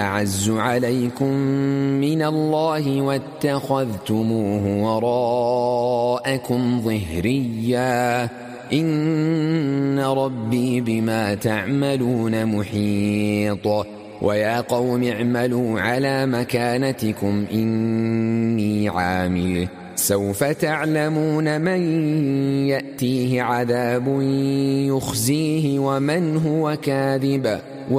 أعز عليكم من الله واتخذتموه وراءكم ظهريا إن ربي بما تعملون محيط ويا قوم اعملوا على مكانتكم إني عامل سوف تعلمون من يأتيه عذاب يخزيه ومن هو كاذب